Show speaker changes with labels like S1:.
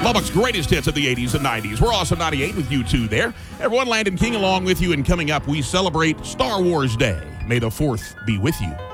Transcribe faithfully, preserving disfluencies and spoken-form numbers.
S1: Lubbock's greatest hits of the eighties and nineties. We're Awesome ninety-eight with you two there. Everyone, Landon King along with you, and coming up, we celebrate Star Wars Day. May the fourth be with you.